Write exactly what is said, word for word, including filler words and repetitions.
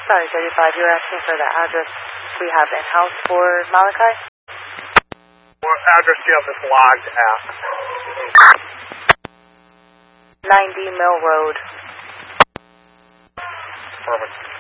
Sorry, thirty-five, you're asking for the address we have in-house for Malachi? What address do you have this logged at? ninety Mill Road. Perfect.